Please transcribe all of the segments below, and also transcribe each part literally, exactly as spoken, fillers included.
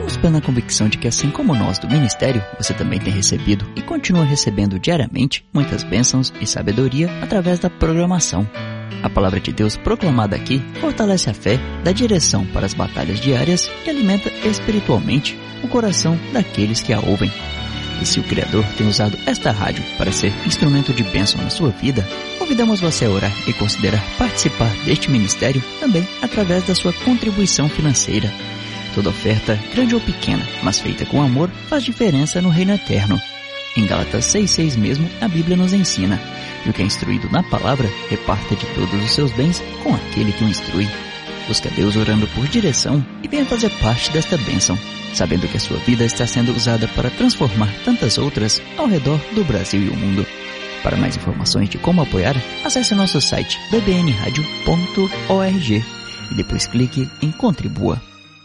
Temos plena convicção de que, assim como nós do ministério, você também tem recebido e continua recebendo diariamente muitas bênçãos e sabedoria através da programação. A palavra de Deus proclamada aqui fortalece a fé, dá direção para as batalhas diárias e alimenta espiritualmente o coração daqueles que a ouvem. E se o Criador tem usado esta rádio para ser instrumento de bênção na sua vida, convidamos você a orar e considerar participar deste ministério também através da sua contribuição financeira. Toda oferta, grande ou pequena, mas feita com amor, faz diferença no reino eterno. Em Gálatas seis seis mesmo, a Bíblia nos ensina: e o que é instruído na palavra, reparta de todos os seus bens com aquele que o instrui. Busque a Deus orando por direção e venha fazer parte desta bênção, sabendo que a sua vida está sendo usada para transformar tantas outras ao redor do Brasil e o mundo. Para mais informações de como apoiar, acesse nosso site b b n radio ponto org e depois clique em Contribua.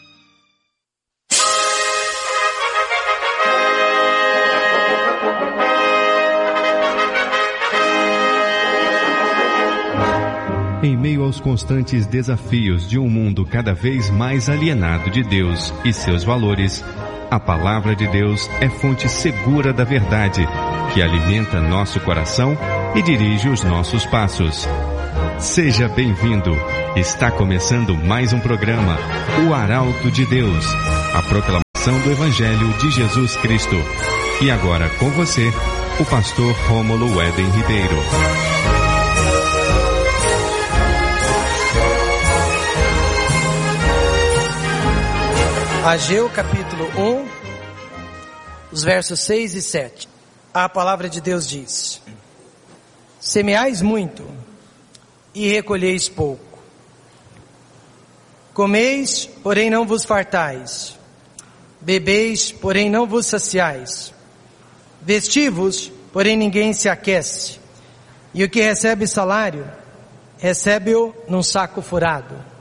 Em meio aos constantes desafios de um mundo cada vez mais alienado de Deus e seus valores, a palavra de Deus é fonte segura da verdade, que alimenta nosso coração e dirige os nossos passos. Seja bem-vindo. Está começando mais um programa, O Arauto de Deus, a proclamação do Evangelho de Jesus Cristo. E agora com você, o pastor Rômulo Éden Ribeiro. Ageu capítulo um, os versos seis e sete. A palavra de Deus diz: semeais muito e recolheis pouco. Comeis, porém não vos fartais. Bebeis, porém não vos saciais. Vestivos, porém ninguém se aquece. E o que recebe salário, recebe-o num saco furado.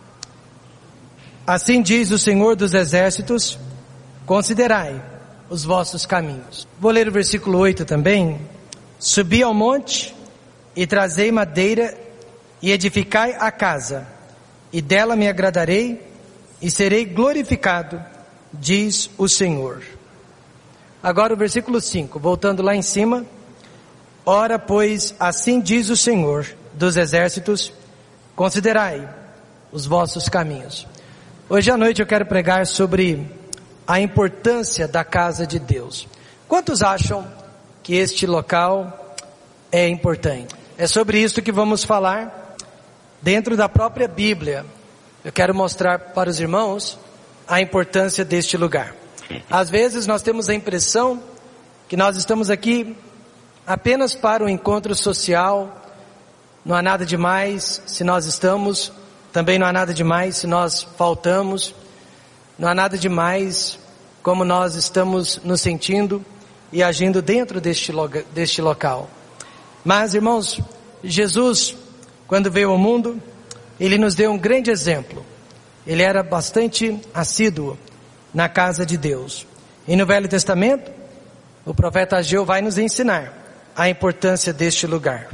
Assim diz o Senhor dos Exércitos: considerai os vossos caminhos. Vou ler o versículo oito também. Subi ao monte e trazei madeira e edificai a casa, e dela me agradarei e serei glorificado, diz o Senhor. Agora o versículo cinco, voltando lá em cima. Ora, pois, assim diz o Senhor dos Exércitos: considerai os vossos caminhos. Hoje à noite eu quero pregar sobre a importância da casa de Deus. Quantos acham que este local é importante? É sobre isso que vamos falar dentro da própria Bíblia. Eu quero mostrar para os irmãos a importância deste lugar. Às vezes nós temos a impressão que nós estamos aqui apenas para um encontro social. Não há nada demais se nós estamos. Também não há nada demais se nós faltamos, não há nada demais como nós estamos nos sentindo e agindo dentro deste, loga, deste local. Mas, irmãos, Jesus, quando veio ao mundo, Ele nos deu um grande exemplo. Ele era bastante assíduo na casa de Deus. E no Velho Testamento, o profeta Ageu vai nos ensinar a importância deste lugar.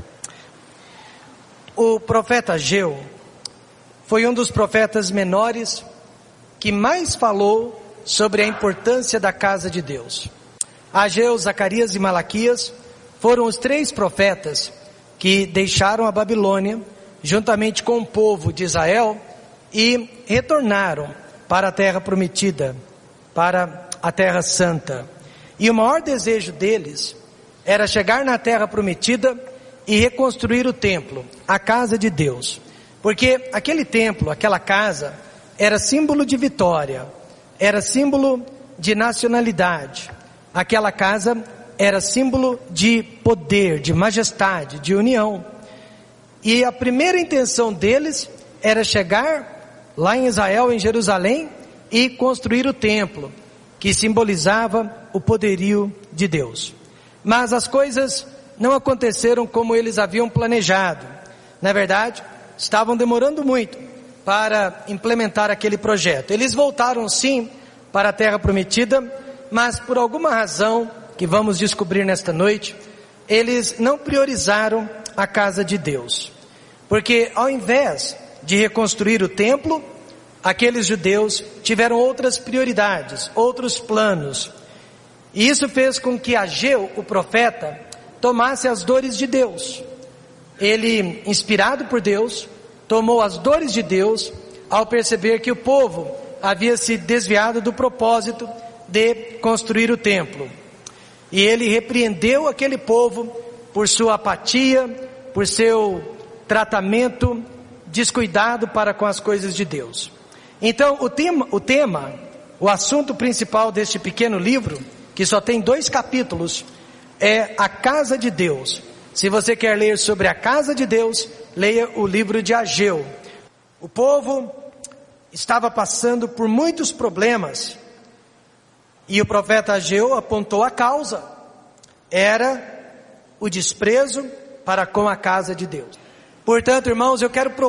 O profeta Ageu foi um dos profetas menores que mais falou sobre a importância da casa de Deus. Ageu, Zacarias e Malaquias foram os três profetas que deixaram a Babilônia juntamente com o povo de Israel e retornaram para a terra prometida, para a terra santa. E o maior desejo deles era chegar na terra prometida e reconstruir o templo, a casa de Deus. Porque aquele templo, aquela casa, era símbolo de vitória, era símbolo de nacionalidade. Aquela casa era símbolo de poder, de majestade, de união. E a primeira intenção deles era chegar lá em Israel, em Jerusalém, e construir o templo, que simbolizava o poderio de Deus. Mas as coisas não aconteceram como eles haviam planejado. Na verdade, estavam demorando muito para implementar aquele projeto. Eles voltaram sim para a terra prometida, mas por alguma razão que vamos descobrir nesta noite, eles não priorizaram a casa de Deus. Porque ao invés de reconstruir o templo, aqueles judeus tiveram outras prioridades, outros planos. E isso fez com que Ageu, o profeta, tomasse as dores de Deus. Ele, inspirado por Deus, tomou as dores de Deus ao perceber que o povo havia se desviado do propósito de construir o templo. E ele repreendeu aquele povo por sua apatia, por seu tratamento descuidado para com as coisas de Deus. Então, o tema, o tema, o assunto principal deste pequeno livro, que só tem dois capítulos, é a casa de Deus. Se você quer ler sobre a casa de Deus, leia o livro de Ageu. O povo estava passando por muitos problemas, e o profeta Ageu apontou a causa. Era o desprezo para com a casa de Deus. Portanto, irmãos, eu quero